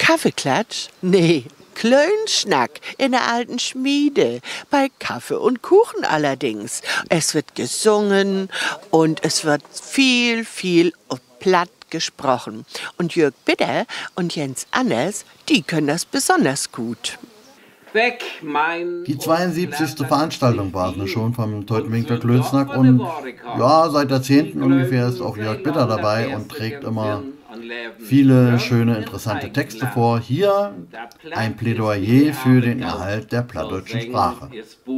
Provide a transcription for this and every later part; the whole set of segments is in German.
Kaffeeklatsch? Nee, Klönschnack in der alten Schmiede. Bei Kaffee und Kuchen allerdings. Es wird gesungen und es wird viel platt gesprochen. Und Jörg Bitter und Jens Anders, die können das besonders gut. Weg, mein Die 72. Veranstaltung war es schon vom Teutoburger Klönschnack und ja, seit Jahrzehnten ungefähr ist auch Jörg Bitter dabei und trägt immer viele schöne, interessante Texte vor. Hier ein Plädoyer für den Erhalt der plattdeutschen Sprache.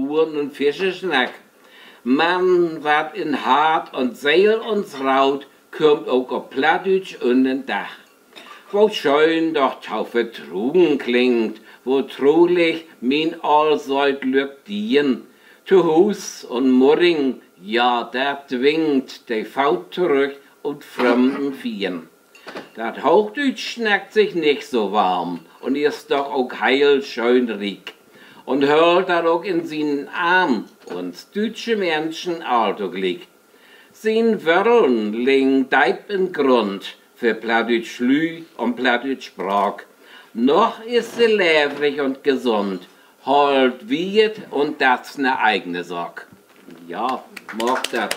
Mann, wat in Hart und Seel uns raut, kommt auch auf Plattdeutsch und den Dach. Wo schön doch taufe Trugen klingt, wo trulich min Allseut lübt dien. Zu Hus und Murring, ja, der zwingt de Faut zurück und fremden Viehen. Dat Hochdeutsch schnackt sich nicht so warm und ist doch auch heil schön riek. Und hört dat auch in seinen Arm, uns deutsche Menschen also glick. Sin Wörln ling deib in Grund für Plattdeutsch Lü und Plattdeutsch Sprach. Noch ist sie lebendig und gesund, halt wieet und das ne eigene Sorg. Ja, macht das.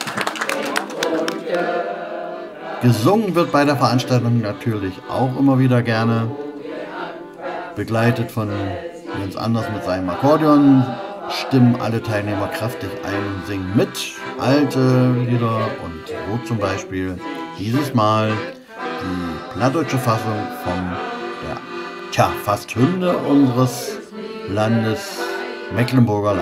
Gesungen wird bei der Veranstaltung natürlich auch immer wieder gerne, begleitet von Jens Anders mit seinem Akkordeon, stimmen alle Teilnehmer kräftig ein und singen mit, alte Lieder und so zum Beispiel dieses Mal die plattdeutsche Fassung von der fast Hymne unseres Landes Mecklenburger Land.